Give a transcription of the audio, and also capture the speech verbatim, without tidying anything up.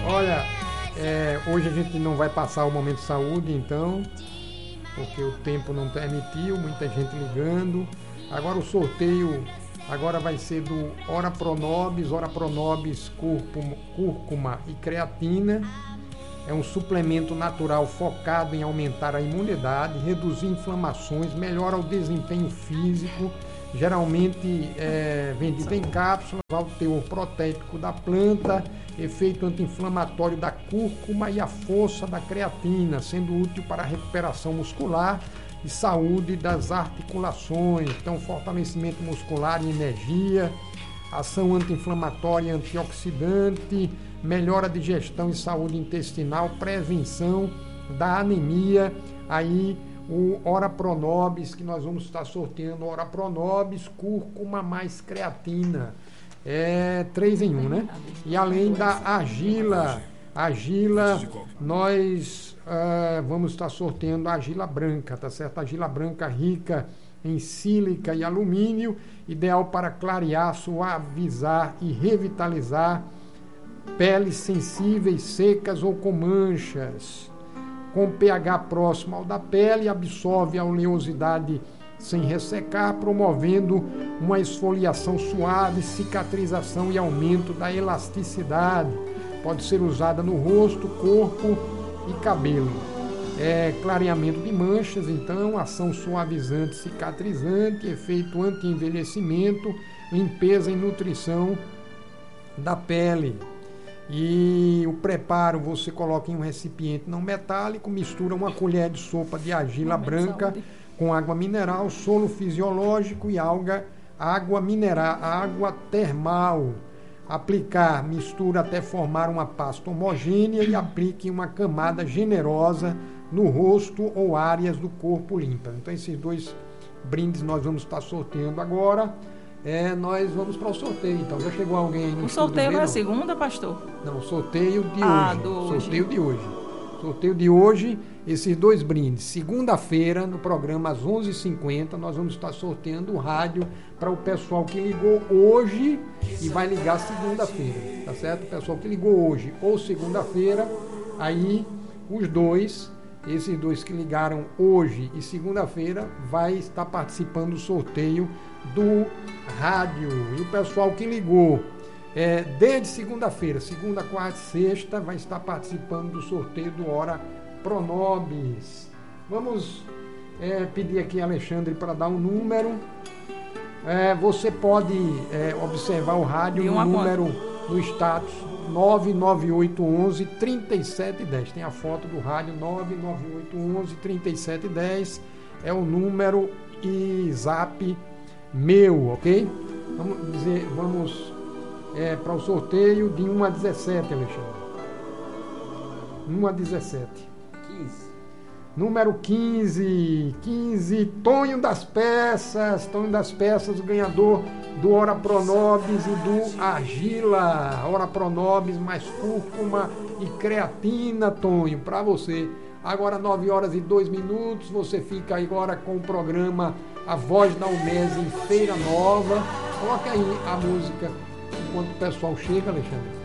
Olha, é, hoje a gente não vai passar o momento de saúde, então, porque o tempo não permitiu, muita gente ligando. Agora o sorteio agora vai ser do Ora Pronobis, Ora Pronobis cúrcuma, cúrcuma e creatina. É um suplemento natural focado em aumentar a imunidade, reduzir inflamações, melhora o desempenho físico. Geralmente é vendido em cápsulas, o teor proteico da planta, efeito anti-inflamatório da cúrcuma e a força da creatina, sendo útil para a recuperação muscular e saúde das articulações. Então, fortalecimento muscular e energia, ação anti-inflamatória e antioxidante, melhora a digestão e saúde intestinal, prevenção da anemia. Aí o Ora Pronobis, que nós vamos estar sorteando, Ora Pronobis, cúrcuma mais creatina. É três em um, né? E além da argila, argila, nós uh, vamos estar sorteando a argila branca, tá certo? A argila branca rica em sílica e alumínio, ideal para clarear, suavizar e revitalizar peles sensíveis, secas ou com manchas. Com pH próximo ao da pele, absorve a oleosidade sem ressecar, promovendo uma esfoliação suave, cicatrização e aumento da elasticidade. Pode ser usada no rosto, corpo e cabelo. É, clareamento de manchas, então, ação suavizante, cicatrizante, efeito anti-envelhecimento, limpeza e nutrição da pele. E o preparo você coloca em um recipiente não metálico, mistura uma colher de sopa de argila branca com água mineral, solo fisiológico e alga, água mineral, água termal. Aplicar, mistura até formar uma pasta homogênea e aplique uma camada generosa no rosto ou áreas do corpo limpas. Então esses dois brindes nós vamos estar sorteando agora. É, nós vamos para o sorteio, então. Já chegou alguém aí no O sorteio não é a segunda, pastor? Não, sorteio de ah, hoje. Do hoje. Sorteio de hoje. Sorteio de hoje, esses dois brindes. Segunda-feira, no programa às onze e cinquenta, nós vamos estar sorteando o rádio para o pessoal que ligou hoje e vai ligar segunda-feira, tá certo? O pessoal que ligou hoje ou segunda-feira, aí os dois, esses dois que ligaram hoje e segunda-feira, vai estar participando do sorteio do rádio. E o pessoal que ligou é, desde segunda-feira, segunda, quarta e sexta, vai estar participando do sorteio do Ora Pronobis. Vamos é, pedir aqui a Alexandre para dar um número. É, você pode é, observar o rádio no número conta. No status nove nove oito um um três sete um zero. Tem a foto do rádio nove nove oito um um três sete um zero. É o número e zap meu, ok? Vamos dizer, vamos é, para o sorteio de um a dezessete, Alexandre. um a dezessete. quinze. Número quinze. quinze, Tonho das Peças. Tonho das Peças, o ganhador do Ora Pronobis e do Argila. Ora Pronobis mais cúrcuma e creatina, Tonho, para você. Agora nove horas e dois minutos, você fica agora com o programa A Voz da Umese em Feira Nova. Coloca aí a música enquanto o pessoal chega, Alexandre.